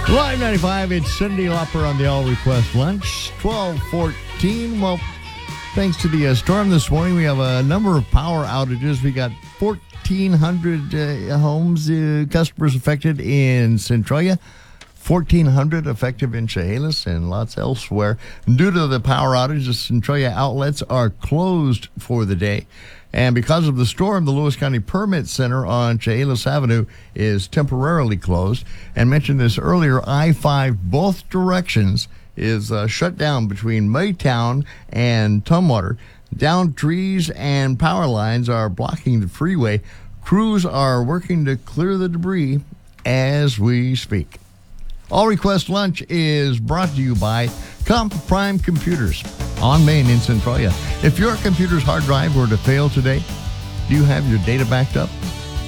Live 95, it's Cindy Lauper on the All Request Lunch, 12:14. Well, thanks to the storm this morning, we have a number of power outages. We got 1,400 homes, customers affected in Centralia, 1,400 effective in Chehalis, and lots elsewhere. Due to the power outage, the Centralia outlets are closed for the day. And because of the storm, the Lewis County Permit Center on Chehalis Avenue is temporarily closed. And mentioned this earlier, I-5 both directions is shut down between Maytown and Tumwater. Downed trees and power lines are blocking the freeway. Crews are working to clear the debris as we speak. All Request Lunch is brought to you by Comp Prime Computers on Main in Centralia. If your computer's hard drive were to fail today, do you have your data backed up?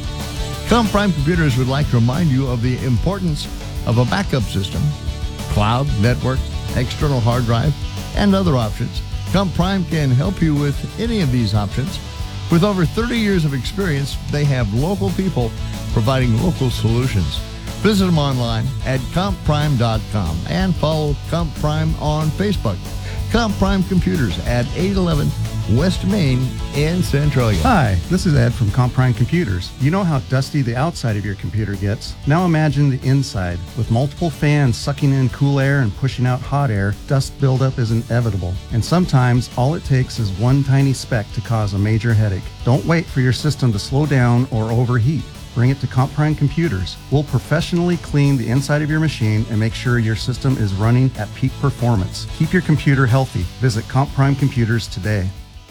Comp Prime Computers would like to remind you of the importance of a backup system, cloud, network, external hard drive, and other options. Comp Prime can help you with any of these options. With over 30 years of experience, they have local people providing local solutions. Visit them online at compprime.com and follow Comp Prime on Facebook. Comp Prime Computers at 811 West Main in Centralia. Hi, this is Ed from Comp Prime Computers. You know how dusty the outside of your computer gets? Now imagine the inside. With multiple fans sucking in cool air and pushing out hot air, dust buildup is inevitable. And sometimes all it takes is one tiny speck to cause a major headache. Don't wait for your system to slow down or overheat. Bring it to Comp Prime Computers. We'll professionally clean the inside of your machine and make sure your system is running at peak performance. Keep your computer healthy. Visit Comp Prime Computers today.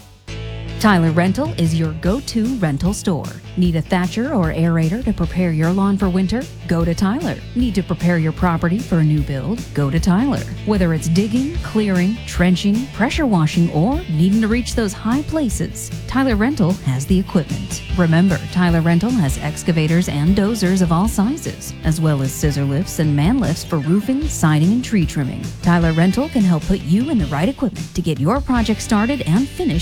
Tyler Rental is your go-to rental store. Need a thatcher or aerator to prepare your lawn for winter? Go to Tyler. Need to prepare your property for a new build? Go to Tyler. Whether it's digging, clearing, trenching, pressure washing, or needing to reach those high places, Tyler Rental has the equipment. Remember, Tyler Rental has excavators and dozers of all sizes, as well as scissor lifts and man lifts for roofing, siding, and tree trimming. Tyler Rental can help put you in the right equipment to get your project started and finished